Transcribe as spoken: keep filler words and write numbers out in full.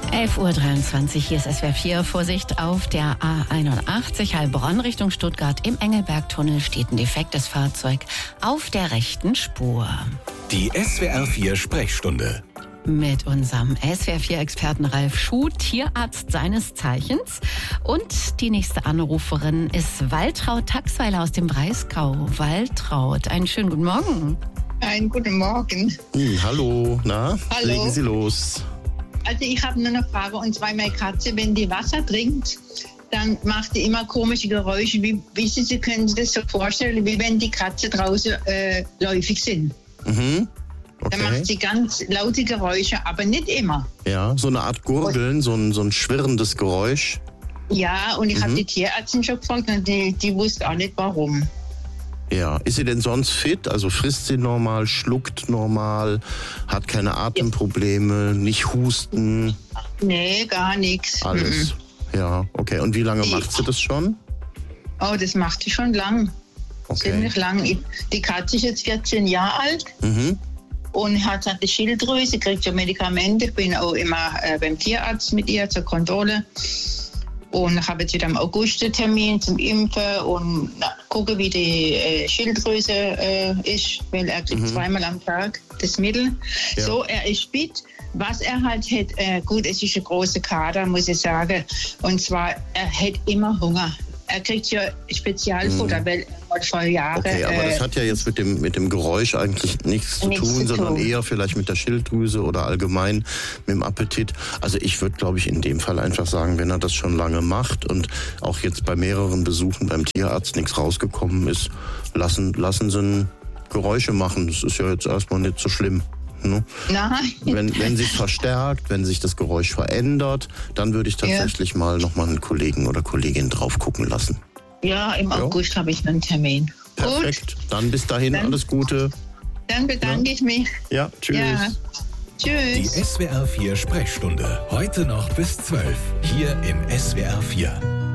elf Uhr dreiundzwanzig, hier ist S W R vier. Vorsicht auf der A einundachtzig Heilbronn Richtung Stuttgart. Im Engelbergtunnel steht ein defektes Fahrzeug auf der rechten Spur. Die S W R vier Sprechstunde. Mit unserem S W R vier Experten Ralf Schuh, Tierarzt seines Zeichens. Und die nächste Anruferin ist Waltraud Taxweiler aus dem Breisgau. Waltraud, einen schönen guten Morgen. Einen guten Morgen. Hm, hallo, na, Hallo. legen Sie los. Also ich habe nur eine Frage, und zwar meine Katze, wenn die Wasser trinkt, dann macht die immer komische Geräusche. Wie, wie Sie, Sie können sich das so vorstellen, wie wenn die Katze draußen äh, läufig sind. Mhm. Okay. Dann macht sie ganz laute Geräusche, aber nicht immer. Ja, so eine Art Gurgeln, so ein, so ein schwirrendes Geräusch. Ja, und ich Mhm. habe die Tierärztin schon gefragt und die, die wusste auch nicht warum. Ja, ist sie denn sonst fit? Also frisst sie normal, schluckt normal, hat keine Atemprobleme, nicht husten, Nee, gar nichts. alles. Ja, okay. Und wie lange Die- macht sie das schon? Oh, das macht sie schon lang. Okay. Ziemlich lang. Ich- Die Katze ist jetzt vierzehn Jahre alt. Mhm. Und hat eine Schilddrüse, kriegt ja Medikamente. Ich bin auch immer äh, beim Tierarzt mit ihr zur Kontrolle. Und habe jetzt wieder im August einen Termin zum Impfen und na, gucke, wie die äh, Schilddrüse äh, ist, weil er kriegt Mhm. zweimal am Tag das Mittel. Ja. So, er ist fit. Was er halt hat, äh, gut, es ist ein großer Kader, muss ich sagen. Und zwar, er hat immer Hunger. Er kriegt ja Spezialfutter, Mhm. weil er hat vor Jahren... Okay, aber das hat ja jetzt mit dem, mit dem Geräusch eigentlich nichts zu Nichts tun, zu sondern tun. eher vielleicht mit der Schilddrüse oder allgemein mit dem Appetit. Also ich würde, glaube ich, in dem Fall einfach sagen, wenn er das schon lange macht und auch jetzt bei mehreren Besuchen beim Tierarzt nichts rausgekommen ist, lassen, lassen Sie ihn Geräusche machen. Das ist ja jetzt erstmal nicht so schlimm. Ne? Nein. Wenn, wenn sich verstärkt, wenn sich das Geräusch verändert, dann würde ich tatsächlich mal nochmal einen Kollegen oder Kollegin drauf gucken lassen. Ja, im Ja. August habe ich einen Termin. Perfekt. Dann bis dahin Dann- alles Gute. Dann bedanke ich mich. Ja, tschüss. Ja. Die Tschüss. S W R vier Sprechstunde. Heute noch bis zwölf. Hier im S W R vier.